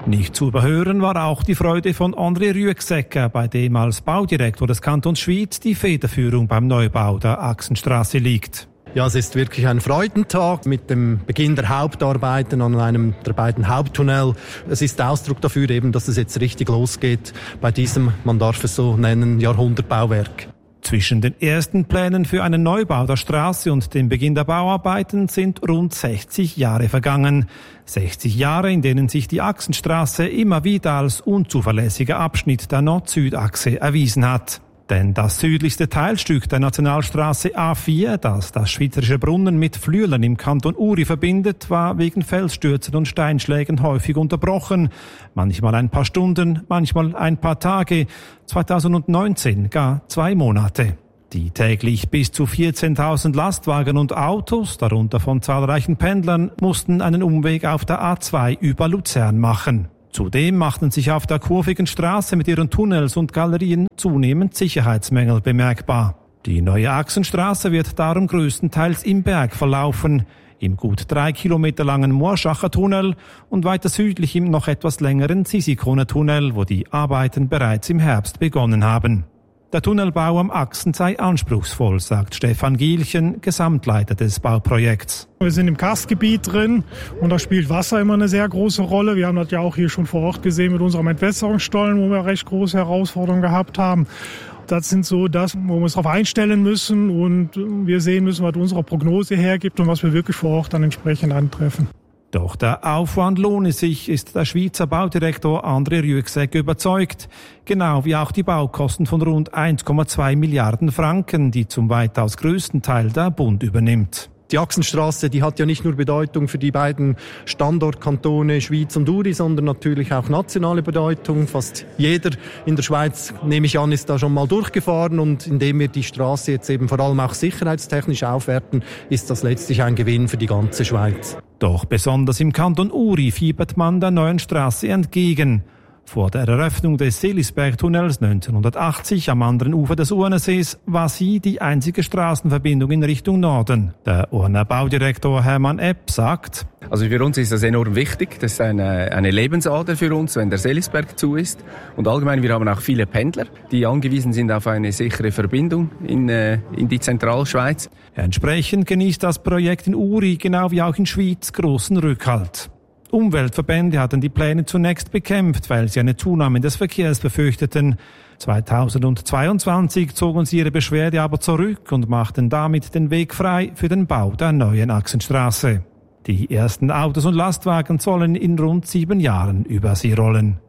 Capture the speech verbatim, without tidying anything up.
Nicht zu überhören war auch die Freude von André Rüegsegger, bei dem als Baudirektor des Kantons Schwyz die Federführung beim Neubau der Achsenstrasse liegt. Ja, es ist wirklich ein Freudentag mit dem Beginn der Hauptarbeiten an einem der beiden Haupttunnel. Es ist Ausdruck dafür eben, dass es jetzt richtig losgeht bei diesem, man darf es so nennen, Jahrhundertbauwerk. Zwischen den ersten Plänen für einen Neubau der Straße und dem Beginn der Bauarbeiten sind rund sechzig Jahre vergangen. sechzig Jahre, in denen sich die Achsenstraße immer wieder als unzuverlässiger Abschnitt der Nord-Süd-Achse erwiesen hat. Denn das südlichste Teilstück der Nationalstraße A vier, das das Schweizerische Brunnen mit Flüelen im Kanton Uri verbindet, war wegen Felsstürzen und Steinschlägen häufig unterbrochen. Manchmal ein paar Stunden, manchmal ein paar Tage, zweitausendneunzehn gar zwei Monate. Die täglich bis zu vierzehntausend Lastwagen und Autos, darunter von zahlreichen Pendlern, mussten einen Umweg auf der A zwei über Luzern machen. Zudem machten sich auf der kurvigen Straße mit ihren Tunnels und Galerien zunehmend Sicherheitsmängel bemerkbar. Die neue Achsenstraße wird darum größtenteils im Berg verlaufen, im gut drei Kilometer langen Moorschacher Tunnel und weiter südlich im noch etwas längeren Sisikoner Tunnel, wo die Arbeiten bereits im Herbst begonnen haben. Der Tunnelbau am Achsen sei anspruchsvoll, sagt Stefan Gielchen, Gesamtleiter des Bauprojekts. Wir sind im Karstgebiet drin und da spielt Wasser immer eine sehr große Rolle. Wir haben das ja auch hier schon vor Ort gesehen mit unserem Entwässerungsstollen, wo wir recht große Herausforderungen gehabt haben. Das sind so das, wo wir uns darauf einstellen müssen und wir sehen müssen, was unsere Prognose hergibt und was wir wirklich vor Ort dann entsprechend antreffen. Doch der Aufwand lohne sich, ist der Schweizer Baudirektor André Rüegsegger überzeugt. Genau wie auch die Baukosten von rund eins Komma zwei Milliarden Franken, die zum weitaus größten Teil der Bund übernimmt. Die Achsenstraße, die hat ja nicht nur Bedeutung für die beiden Standortkantone Schwyz und Uri, sondern natürlich auch nationale Bedeutung. Fast jeder in der Schweiz, nehme ich an, ist da schon mal durchgefahren und indem wir die Straße jetzt eben vor allem auch sicherheitstechnisch aufwerten, ist das letztlich ein Gewinn für die ganze Schweiz. Doch besonders im Kanton Uri fiebert man der neuen Straße entgegen. Vor der Eröffnung des Seelisbergtunnels neunzehnhundertachtzig am anderen Ufer des Urnersees war sie die einzige Straßenverbindung in Richtung Norden. Der Urner Baudirektor Hermann Epp sagt: Also für uns ist das enorm wichtig. Das ist eine, eine Lebensader für uns, wenn der Seelisberg zu ist. Und allgemein, wir haben auch viele Pendler, die angewiesen sind auf eine sichere Verbindung in, äh, in die Zentralschweiz. Entsprechend genießt das Projekt in Uri, genau wie auch in Schwyz, großen Rückhalt. Umweltverbände hatten die Pläne zunächst bekämpft, weil sie eine Zunahme des Verkehrs befürchteten. zweitausendzweiundzwanzig zogen sie ihre Beschwerde aber zurück und machten damit den Weg frei für den Bau der neuen Achsenstraße. Die ersten Autos und Lastwagen sollen in rund sieben Jahren über sie rollen.